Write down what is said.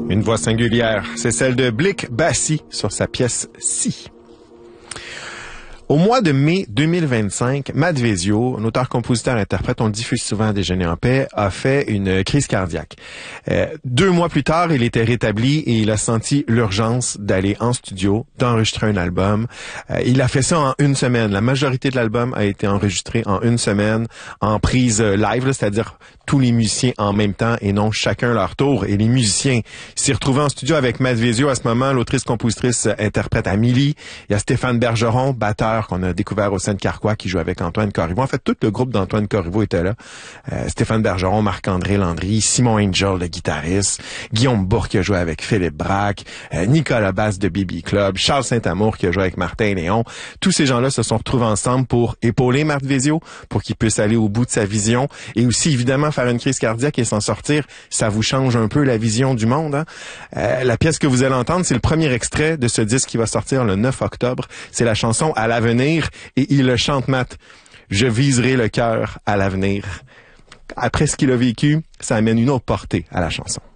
Une voix singulière, c'est celle de Blick Bassi sur sa pièce « Si ». Au mois de mai 2025, Matt Vezio, un auteur-compositeur-interprète, on le diffuse souvent à Déjeuner en paix, a fait une crise cardiaque. 2 mois plus tard, il était rétabli et il a senti l'urgence d'aller en studio, d'enregistrer un album. Il a fait ça en 1 semaine. La majorité de l'album a été enregistré en 1 semaine, en prise live, c'est-à-dire tous les musiciens en même temps et non chacun leur tour. Et les musiciens s'y retrouvaient en studio avec Matt Vezio à ce moment, l'autrice, compositrice, interprète Amélie. Il y a Stéphane Bergeron, batteur qu'on a découvert au Seine-Carquois, qui joue avec Antoine Corriveau. En fait, tout le groupe d'Antoine Corriveau était là. Stéphane Bergeron, Marc-André Landry, Simon Angel, le guitariste, Guillaume Bourque qui a joué avec Philippe Braque, Nicolas Basse de BB Club, Charles Saint-Amour qui a joué avec Martin Léon. Tous ces gens-là se sont retrouvés ensemble pour épauler Matt Vezio, pour qu'il puisse aller au bout de sa vision et aussi, évidemment, faire une crise cardiaque et s'en sortir. Ça vous change un peu la vision du monde, hein? La pièce que vous allez entendre, c'est le premier extrait de ce disque qui va sortir le 9 octobre. C'est la chanson « À l'avenir » et il le chante, Matt. « Je viserai le cœur à l'avenir ». Après ce qu'il a vécu, ça amène une autre portée à la chanson.